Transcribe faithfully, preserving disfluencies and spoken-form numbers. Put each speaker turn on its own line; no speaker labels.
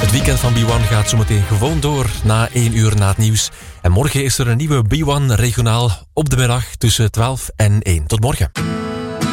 Het weekend van B one gaat zometeen gewoon door na één uur na het nieuws. En morgen is er een nieuwe B one regionaal op de middag tussen twaalf en één. Tot morgen.